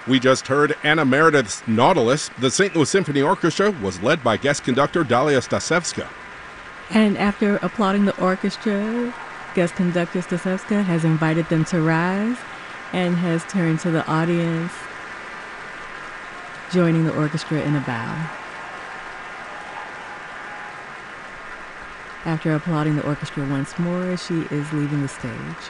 We just heard Anna Meredith's Nautilus. The St. Louis Symphony Orchestra was led by guest conductor Dalia Stasevska. And after applauding the orchestra, guest conductor Stasevska has invited them to rise and has turned to the audience, joining the orchestra in a bow. After applauding the orchestra once more, she is leaving the stage.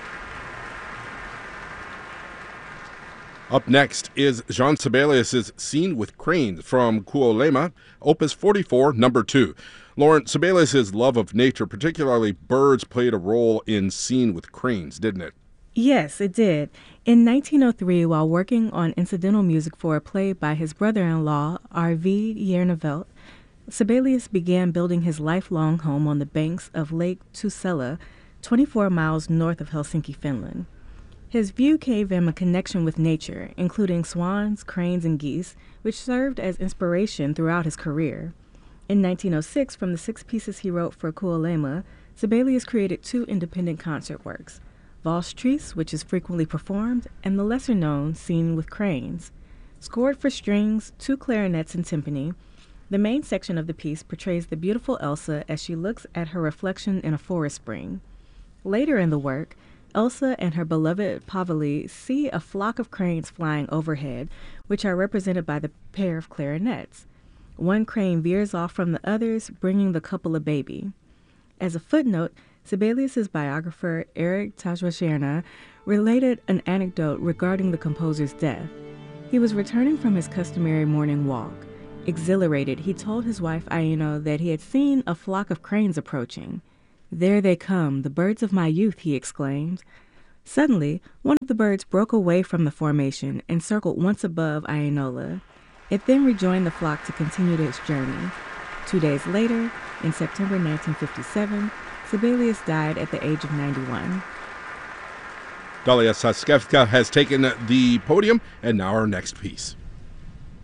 Up next is Jean Sibelius' Scene with Cranes from Kuolema, Opus 44, number 2. Lauren, Sibelius' love of nature, particularly birds, played a role in Scene with Cranes, didn't it? Yes, it did. In 1903, while working on incidental music for a play by his brother-in-law, Arvid Jernevelt, Sibelius began building his lifelong home on the banks of Lake Tuusula, 24 miles north of Helsinki, Finland. His view gave him a connection with nature, including swans, cranes, and geese, which served as inspiration throughout his career. In 1906, from the 6 pieces he wrote for Kuolema, Sibelius created 2 independent concert works, Valstries, which is frequently performed, and the lesser-known Scene with Cranes. Scored for strings, 2 clarinets, and timpani, the main section of the piece portrays the beautiful Elsa as she looks at her reflection in a forest spring. Later in the work, Elsa and her beloved Paveli see a flock of cranes flying overhead, which are represented by the pair of clarinets. One crane veers off from the others, bringing the couple a baby. As a footnote, Sibelius' biographer, Eric Tajwasherna, related an anecdote regarding the composer's death. He was returning from his customary morning walk. Exhilarated, he told his wife Aino that he had seen a flock of cranes approaching. "There they come, the birds of my youth," he exclaimed. Suddenly, one of the birds broke away from the formation and circled once above Ainola. It then rejoined the flock to continue its journey. 2 days later, in September 1957, Sibelius died at the age of 91. Dalia Stasevska has taken the podium, and now our next piece.